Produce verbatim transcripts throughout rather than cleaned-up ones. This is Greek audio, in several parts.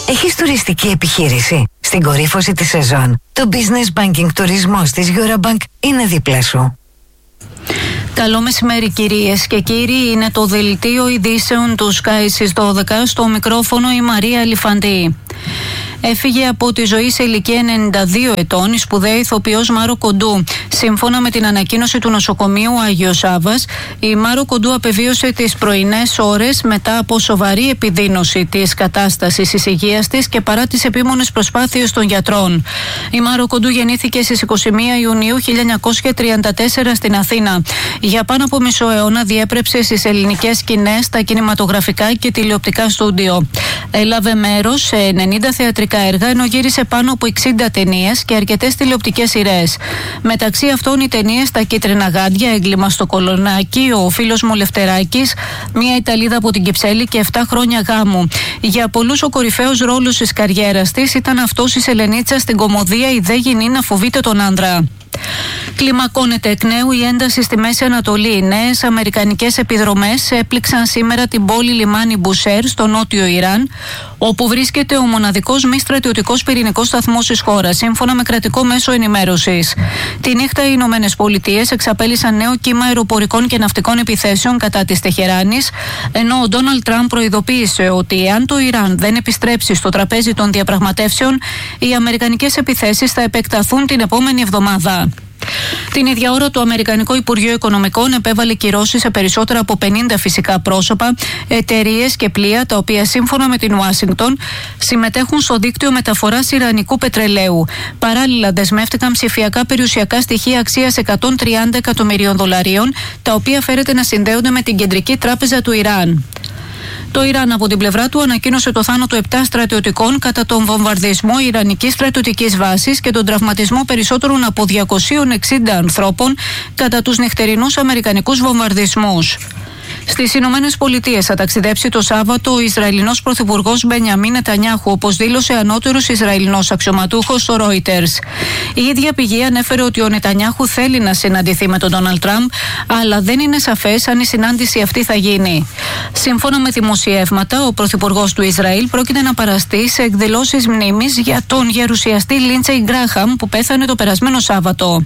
Έχεις τουριστική επιχείρηση? Στην κορύφωση της σεζόν, το Business Banking τουρισμός της Eurobank είναι δίπλα σου. Καλό μεσημέρι κυρίες και κύριοι, είναι το δελτίο ειδήσεων του Sky στις δώδεκα, στο μικρόφωνο η Μαρία Αλιφαντή. Έφυγε από τη ζωή σε ηλικία ενενήντα δύο ετών η σπουδαία ηθοποιός Μάρο Κοντού. Σύμφωνα με την ανακοίνωση του νοσοκομείου Άγιος Σάββας, η Μάρο Κοντού απεβίωσε τις πρωινές ώρες μετά από σοβαρή επιδείνωση της κατάστασης της υγείας της και παρά τις επίμονες προσπάθειες των γιατρών. Η Μάρο Κοντού γεννήθηκε στις είκοσι μία Ιουνίου χίλια εννιακόσια τριάντα τέσσερα στην Αθήνα. Για πάνω από μισό αιώνα διέπρεψε στις ελληνικές σκηνές, στα κινηματογραφικά και τηλεοπτικά στούντιο. Έλαβε μέρος σε ενενήντα θεατρικά έργα, ενώ γύρισε πάνω από εξήντα ταινίες και αρκετές τηλεοπτικές σειρές. Μεταξύ αυτών οι ταινίες «Τα κίτρινα γάντια», «Έγκλημα στο Κολονάκι», «Ο φίλος μου Λευτεράκης», «Μια Ιταλίδα από την Κυψέλη» και «εφτά χρόνια γάμου». Για πολλούς ο κορυφαίος ρόλος της καριέρας της ήταν αυτός της Ελενίτσα στην κωμωδία «Η δε γυνή να φοβείται τον άντρα». Κλιμακώνεται εκ νέου η ένταση στη Μέση Ανατολή. Νέες αμερικανικές επιδρομές έπληξαν σήμερα την πόλη λιμάνι Μπουσέρ στο νότιο Ιράν, όπου βρίσκεται ο μοναδικός μη στρατιωτικός πυρηνικός σταθμός της χώρας, σύμφωνα με κρατικό μέσο ενημέρωσης. Τη νύχτα οι Ηνωμένες Πολιτείες εξαπέλυσαν νέο κύμα αεροπορικών και ναυτικών επιθέσεων κατά της Τεχεράνης, ενώ ο Ντόναλντ Τραμπ προειδοποίησε ότι εάν το Ιράν δεν επιστρέψει στο τραπέζι των διαπραγματεύσεων, οι αμερικανικές επιθέσεις θα επεκταθούν την επόμενη εβδομάδα. Την ίδια ώρα το Αμερικανικό Υπουργείο Οικονομικών επέβαλε κυρώσεις σε περισσότερα από πενήντα φυσικά πρόσωπα, εταιρείες και πλοία, τα οποία σύμφωνα με την Ουάσιγκτον συμμετέχουν στο δίκτυο μεταφοράς ιρανικού πετρελαίου. Παράλληλα δεσμεύτηκαν ψηφιακά περιουσιακά στοιχεία αξίας εκατόν τριάντα εκατομμυρίων δολαρίων, τα οποία φέρεται να συνδέονται με την Κεντρική Τράπεζα του Ιράν. Το Ιράν από την πλευρά του ανακοίνωσε το θάνατο επτά στρατιωτικών κατά τον βομβαρδισμό ιρανικής στρατιωτικής βάσης και τον τραυματισμό περισσότερων από διακόσιων εξήντα ανθρώπων κατά τους νυχτερινούς αμερικανικούς βομβαρδισμούς. Στις Ηνωμένες Πολιτείες θα ταξιδέψει το Σάββατο ο Ισραηλινός Πρωθυπουργός Μπενιαμίν Νετανιάχου, όπως δήλωσε ανώτερος Ισραηλινός αξιωματούχος στο Reuters. Η ίδια πηγή ανέφερε ότι ο Νετανιάχου θέλει να συναντηθεί με τον Ντόναλντ Τραμπ, αλλά δεν είναι σαφές αν η συνάντηση αυτή θα γίνει. Σύμφωνα με δημοσιεύματα, ο Πρωθυπουργός του Ισραήλ πρόκειται να παραστεί σε εκδηλώσεις μνήμης για τον γερουσιαστή Λίντσεϊ Γκράχαμ, που πέθανε το περασμένο Σάββατο.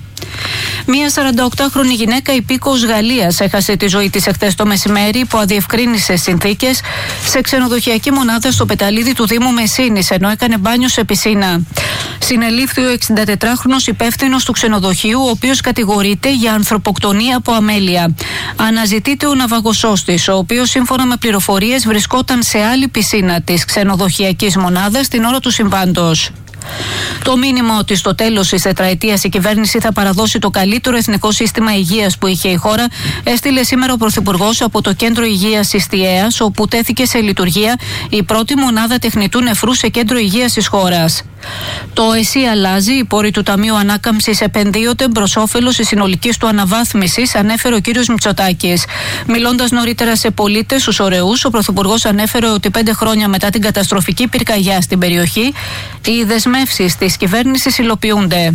Μία σαρανταοκτάχρονη γυναίκα υπήκοος Γαλλίας έχασε τη ζωή της εχθές το μεσημέρι υπό αδιευκρίνησες συνθήκες σε ξενοδοχειακή μονάδα στο Πεταλίδι του Δήμου Μεσίνης, ενώ έκανε μπάνιο σε πισίνα. Συνελήφθη ο εξηντατετράχρονος υπεύθυνος του ξενοδοχείου, ο οποίος κατηγορείται για ανθρωποκτονία από αμέλεια. Αναζητείται ο ναυαγωσός της, ο οποίος σύμφωνα με πληροφορίες βρισκόταν σε άλλη πισίνα της ξενοδοχειακής μονάδας την ώρα του συμβάντος. Το μήνυμα ότι στο τέλος της τετραετίας η κυβέρνηση θα παραδώσει το καλύτερο εθνικό σύστημα υγείας που είχε η χώρα έστειλε σήμερα ο Πρωθυπουργός από το Κέντρο Υγείας της Τιέας, όπου τέθηκε σε λειτουργία η πρώτη μονάδα τεχνητού νεφρού σε κέντρο υγείας της χώρας. Το ΕΣΥ αλλάζει, οι πόροι του Ταμείου Ανάκαμψης επενδύονται προς όφελος της συνολικής του αναβάθμισης, ανέφερε ο κ. Μητσοτάκης. Μιλώντας νωρίτερα σε πολίτες, στους ωραίους, ο Πρωθυπουργός ανέφερε ότι πέντε χρόνια μετά την καταστροφική πυρκαγιά στην περιοχή, οι δεσμεύσεις της κυβέρνησης υλοποιούνται.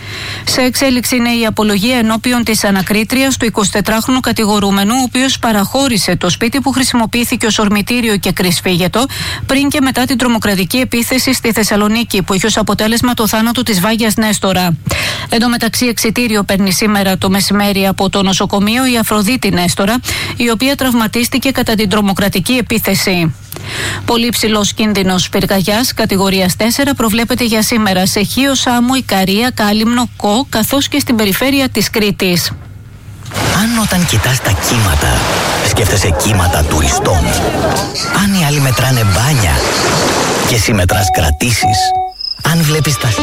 Σε εξέλιξη είναι η απολογία ενώπιον της ανακρίτριας του εικοσιτετράχρονου κατηγορούμενου, ο οποίος παραχώρησε το σπίτι που χρησιμοποιήθηκε ως ορμητήριο και κρυσφύγετο πριν και μετά την τρομοκρατική επίθεση στη Θεσσαλονίκη, που είχε ως αποτέλεσμα το θάνατο της Βάγιας Νέστορα. Εν τω μεταξύ, εξιτήριο παίρνει σήμερα το μεσημέρι από το νοσοκομείο η Αφροδίτη Νέστορα, η οποία τραυματίστηκε κατά την τρομοκρατική επίθεση. Πολύ ψηλός κίνδυνος πυρκαγιάς κατηγορίας τέσσερα προβλέπεται για σήμερα σε Χίο, Σάμο, Ικαρία, Κάλυμνο, Κο, καθώς και στην περιφέρεια της Κρήτης. Αν όταν κοιτάς τα κύματα σκέφτεσαι κύματα τουριστών, αν οι άλλοι μετράνε μπάνια και εσύ μετράς κρατήσεις, αν βλέπεις τα...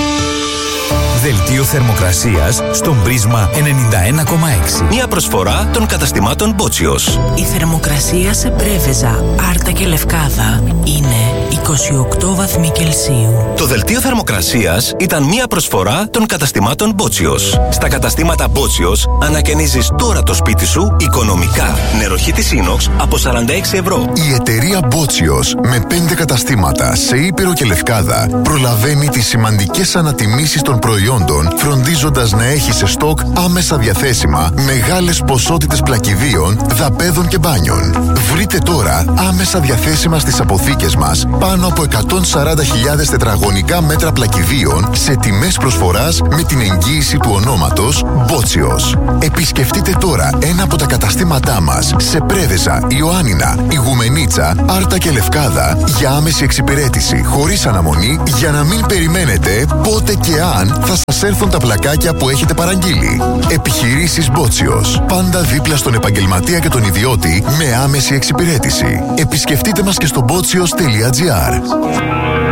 Δελτίο θερμοκρασίας στον Πρίσμα ενενήντα ένα κόμμα έξι. Μια προσφορά των καταστημάτων Μπότσιος. Η θερμοκρασία σε Πρέβεζα, Άρτα και Λευκάδα είναι είκοσι οκτώ βαθμοί Κελσίου. Το δελτίο θερμοκρασίας ήταν μια προσφορά των καταστημάτων Μπότσιος. Στα καταστήματα Μπότσιος ανακαινίζεις τώρα το σπίτι σου οικονομικά. Νεροχύτη Ίνοξ από σαράντα έξι ευρώ. Η εταιρεία Μπότσιος με πέντε καταστήματα σε Ήπειρο και Λευκάδα προλαβαίνει τις σημαντικές ανατιμήσεις των προϊόντων, φροντίζοντας να έχει σε στόκ άμεσα διαθέσιμα μεγάλες ποσότητες πλακιδίων, δαπέδων και μπάνιων. Βρείτε τώρα άμεσα διαθέσιμα στις αποθήκες μας πάνω πάνω από εκατόν σαράντα χιλιάδες τετραγωνικά μέτρα πλακιδίων σε τιμές προσφοράς με την εγγύηση του ονόματος Μπότσιος. Επισκεφτείτε τώρα ένα από τα καταστήματά μας σε Πρέβεζα, Ιωάννινα, Ιγουμενίτσα, Άρτα και Λευκάδα για άμεση εξυπηρέτηση χωρίς αναμονή, για να μην περιμένετε πότε και αν θα σας έρθουν τα πλακάκια που έχετε παραγγείλει. Επιχειρήσεις Μπότσιος. Πάντα δίπλα στον επαγγελματία και τον ιδιώτη με άμεση εξυπηρέτηση. Επισκεφτείτε μας και στο μπότσιος τελεία τζι άρ.